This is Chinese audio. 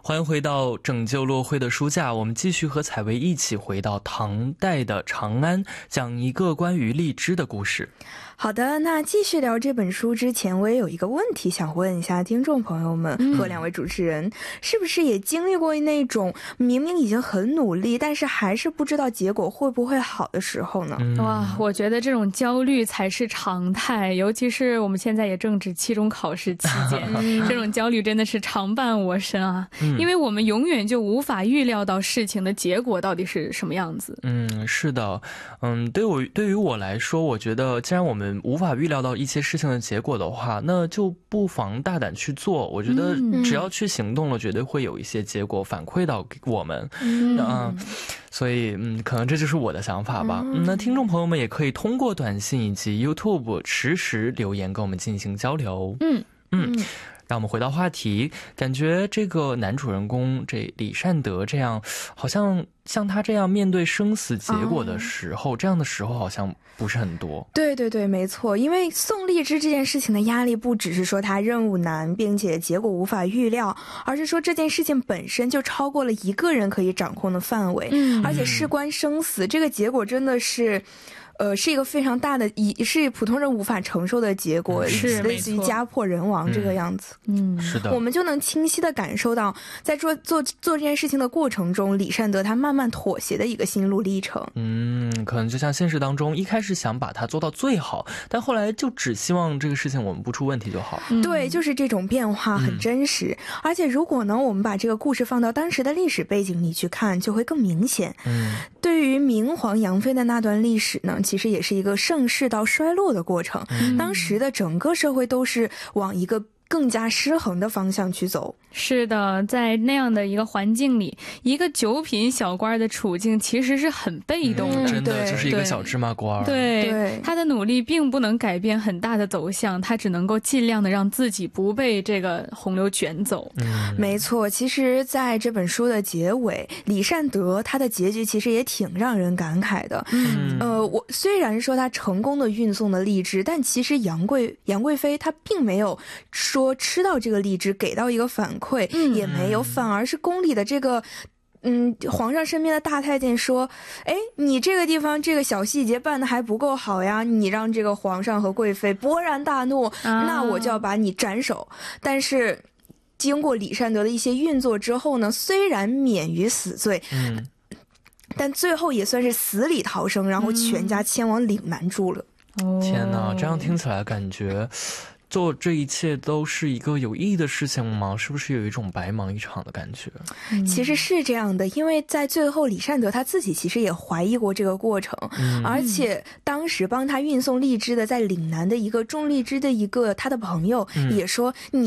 欢迎回到拯救落灰的书架，我们继续和采薇一起回到唐代的长安，讲一个关于荔枝的故事。 好的，那继续聊这本书之前，我也有一个问题想问一下听众朋友们和两位主持人，是不是也经历过那种明明已经很努力，但是还是不知道结果会不会好的时候呢？ 哇，我觉得这种焦虑才是常态，尤其是我们现在也正值期中考试期间，这种焦虑真的是常伴我身啊，因为我们永远就无法预料到事情的结果到底是什么样子。 是的，对于我来说，我觉得既然我们无法预料到一些事情的结果的话，那就不妨大胆去做。我觉得只要去行动了，绝对会有一些结果反馈到我们。所以可能这就是我的想法吧。那听众朋友们也可以通过短信以及 YouTube 实时留言跟我们进行交流。让我们回到话题，感觉这个男主人公这李善德这样，好像像他这样面对生死结果的时候，这样的时候好像不是很多。 对对对，没错，因为送荔枝这件事情的压力不只是说他任务难并且结果无法预料，而是说这件事情本身就超过了一个人可以掌控的范围，而且事关生死，这个结果真的是是一个非常大的，是普通人无法承受的结果，是类似于家破人亡这个样子。 是的， 我们就能清晰地感受到，在做这件事情的过程中，李善德他慢慢妥协的一个心路历程。 可能就像现实当中，一开始想把它做到最好，但后来就只希望这个事情我们不出问题就好。 对，就是这种变化很真实。而且如果呢，我们把这个故事放到当时的历史背景里去看，就会更明显。对于明皇杨妃的那段历史呢，其实也是一个盛世到衰落的过程。当时的整个社会都是往一个更加失衡的方向去走。 是的，在那样的一个环境里，一个九品小官的处境其实是很被动的， 真的就是一个小芝麻官。 对，他的努力并不能改变很大的走向，他只能够尽量的让自己不被这个洪流卷走。 没错，其实在这本书的结尾，李善德他的结局其实也挺让人感慨的。我虽然说他成功的运送了荔枝，但其实杨贵妃她并没有说吃到这个荔枝给到一个反馈，也没有，反而是宫里的这个皇上身边的大太监说，你这个地方这个小细节办得还不够好呀，你让这个皇上和贵妃勃然大怒，那我就要把你斩首。但是经过李善德的一些运作之后呢，虽然免于死罪，但最后也算是死里逃生，然后全家迁往岭南住了。 天哪，这样听起来感觉做这一切都是一个有意义的事情吗？是不是有一种白忙一场的感觉？ 其实是这样的，因为在最后李善德他自己其实也怀疑过这个过程，而且当时帮他运送荔枝的在岭南的一个种荔枝的一个他的朋友也说，你